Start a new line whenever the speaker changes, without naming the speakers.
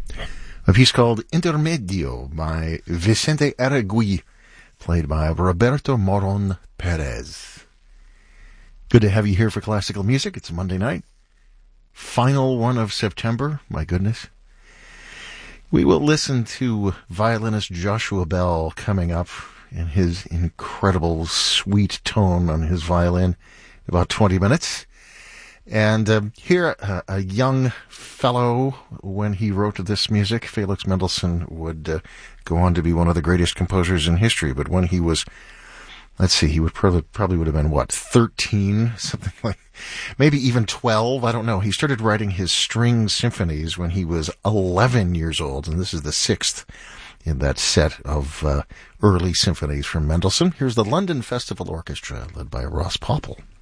A piece called Intermedio by Vicente Arregui, played by Roberto Moron Perez. Good to have you here for classical music. It's Monday night. Final one of September. My goodness. We will listen to violinist Joshua Bell coming up in his incredible sweet tone on his violin in about 20 minutes. And here, a young fellow, when he wrote this music, Felix Mendelssohn would go on to be one of the greatest composers in history. But when he was, let's see, he would probably would have been, 13? Something like, maybe even 12, I don't know. He started writing his string symphonies when he was 11 years old, and this is the 6th in that set of early symphonies from Mendelssohn. Here's the London Festival Orchestra, led by Ross Popple.